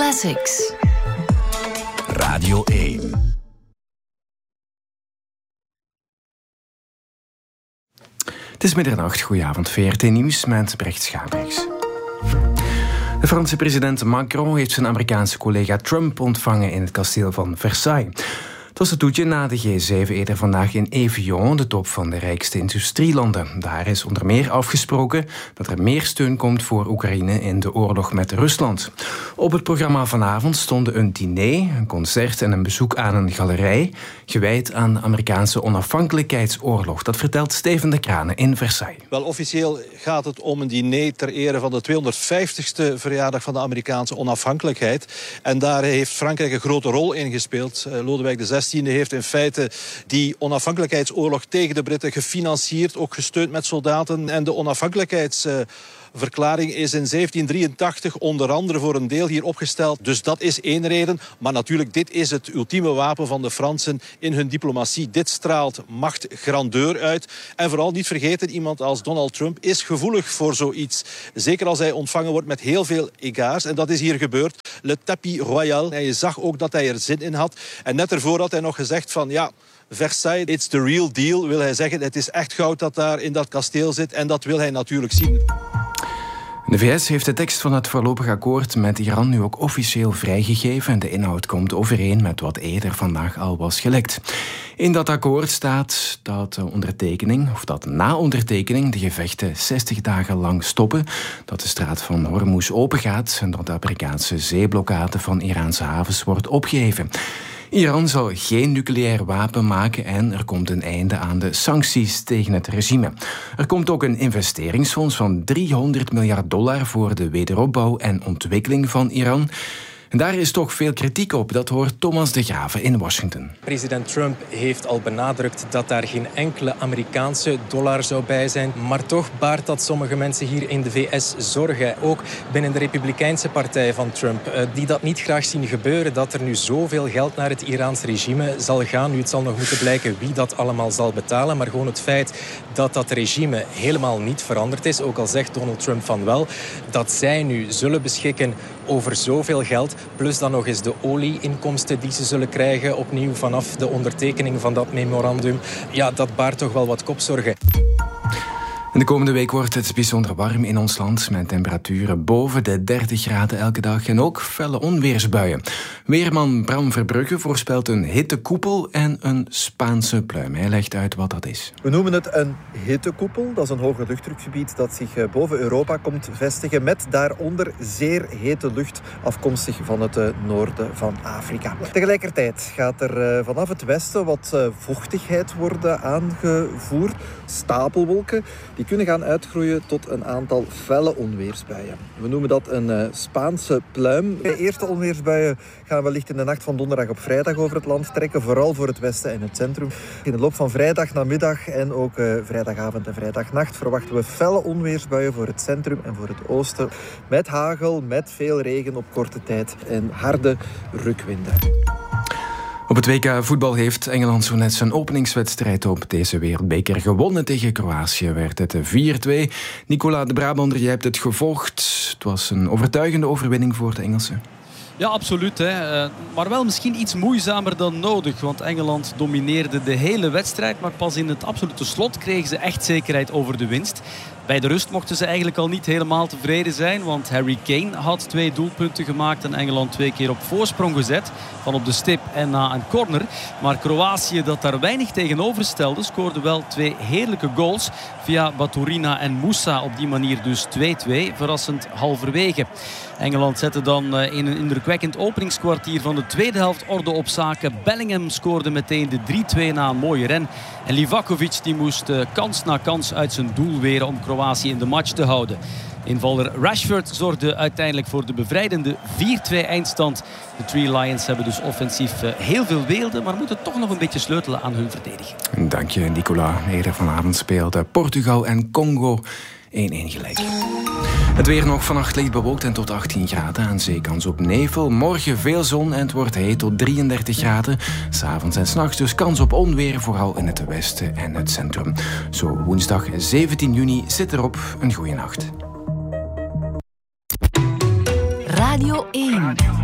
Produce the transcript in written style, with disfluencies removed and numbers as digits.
Classics. Radio 1. Het is middernacht. Goedenavond, VRT Nieuws met Brecht Schabergs. De Franse president Macron heeft zijn Amerikaanse collega Trump ontvangen in het kasteel van Versailles. Het was het toetje na de G7 eerder vandaag in Evian, de top van de rijkste industrielanden. Daar is onder meer afgesproken dat er meer steun komt voor Oekraïne in de oorlog met Rusland. Op het programma vanavond stonden een diner, een concert en een bezoek aan een galerij gewijd aan de Amerikaanse onafhankelijkheidsoorlog. Dat vertelt Steven de Kranen in Versailles. Wel, officieel gaat het om een diner ter ere van de 250ste verjaardag van de Amerikaanse onafhankelijkheid. En daar heeft Frankrijk een grote rol in gespeeld. Lodewijk XVI heeft in feite die onafhankelijkheidsoorlog tegen de Britten gefinancierd, ook gesteund met soldaten. En de onafhankelijkheidsverklaring is in 1783 onder andere voor een deel hier opgesteld. Dus dat is één reden. Maar natuurlijk, dit is het ultieme wapen van de Fransen in hun diplomatie. Dit straalt macht, grandeur uit. En vooral niet vergeten, iemand als Donald Trump is gevoelig voor zoiets. Zeker als hij ontvangen wordt met heel veel egards. En dat is hier gebeurd. Le tapis royal. En je zag ook dat hij er zin in had. En net ervoor had hij nog gezegd van ja, Versailles, it's the real deal, wil hij zeggen. Het is echt goud dat daar in dat kasteel zit. En dat wil hij natuurlijk zien. De VS heeft de tekst van het voorlopig akkoord met Iran nu ook officieel vrijgegeven en de inhoud komt overeen met wat eerder vandaag al was gelekt. In dat akkoord staat dat na ondertekening de gevechten 60 dagen lang stoppen, dat de straat van Hormuz opengaat en dat de Amerikaanse zeeblokkade van Iraanse havens wordt opgeheven. Iran zal geen nucleair wapen maken en er komt een einde aan de sancties tegen het regime. Er komt ook een investeringsfonds van $300 miljard voor de wederopbouw en ontwikkeling van Iran. En daar is toch veel kritiek op, dat hoort Thomas de Grave in Washington. President Trump heeft al benadrukt dat daar geen enkele Amerikaanse dollar zou bij zijn. Maar toch baart dat sommige mensen hier in de VS zorgen. Ook binnen de Republikeinse partij van Trump, die dat niet graag zien gebeuren. Dat er nu zoveel geld naar het Iraans regime zal gaan. Nu, het zal nog moeten blijken wie dat allemaal zal betalen. Maar gewoon het feit dat dat regime helemaal niet veranderd is. Ook al zegt Donald Trump van wel, dat zij nu zullen beschikken over zoveel geld. Plus dan nog eens de olieinkomsten die ze zullen krijgen opnieuw vanaf de ondertekening van dat memorandum. Ja, dat baart toch wel wat kopzorgen. En de komende week wordt het bijzonder warm in ons land met temperaturen boven de 30 graden elke dag en ook felle onweersbuien. Weerman Bram Verbrugge voorspelt een hittekoepel en een Spaanse pluim. Hij legt uit wat dat is. We noemen het een hittekoepel. Dat is een hoge luchtdrukgebied dat zich boven Europa komt vestigen met daaronder zeer hete lucht afkomstig van het noorden van Afrika. Tegelijkertijd gaat er vanaf het westen wat vochtigheid worden aangevoerd. Stapelwolken die kunnen gaan uitgroeien tot een aantal felle onweersbuien. We noemen dat een Spaanse pluim. De eerste onweersbuien gaan wellicht in de nacht van donderdag op vrijdag over het land trekken, vooral voor het westen en het centrum. In de loop van vrijdag namiddag en ook vrijdagavond en vrijdagnacht verwachten we felle onweersbuien voor het centrum en voor het oosten. Met hagel, met veel regen op korte tijd en harde rukwinden. Op het WK voetbal heeft Engeland zo net zijn openingswedstrijd op deze wereldbeker gewonnen. Tegen Kroatië werd het 4-2. Nicola de Brabander, jij hebt het gevolgd. Het was een overtuigende overwinning voor de Engelsen. Ja, absoluut. Maar wel misschien iets moeizamer dan nodig. Want Engeland domineerde de hele wedstrijd. Maar pas in het absolute slot kregen ze echt zekerheid over de winst. Bij de rust mochten ze eigenlijk al niet helemaal tevreden zijn. Want Harry Kane had 2 doelpunten gemaakt. En Engeland 2 keer op voorsprong gezet. Van op de stip en na een corner. Maar Kroatië, dat daar weinig tegenover stelde, scoorde wel 2 heerlijke goals. Via Baturina en Moussa. Op die manier dus 2-2. Verrassend halverwege. Engeland zette dan in een indrukwekkend openingskwartier van de tweede helft orde op zaken. Bellingham scoorde meteen de 3-2 na een mooie ren. En Livakovic die moest kans na kans uit zijn doel weren om Kroatië in de match te houden. Invaller Rashford zorgde uiteindelijk voor de bevrijdende 4-2 eindstand. De Three Lions hebben dus offensief heel veel weelde, maar moeten toch nog een beetje sleutelen aan hun verdediging. Dank je, Nicola. Eerder vanavond speelden Portugal en Congo 1-1 gelijk. Het weer nog vannacht licht bewolkt en tot 18 graden. Aan zee kans op nevel. Morgen veel zon en het wordt heet tot 33 graden. 's Avonds en 's nachts dus kans op onweer, vooral in het westen en het centrum. Zo woensdag 17 juni zit erop. Een goeie nacht. Radio 1.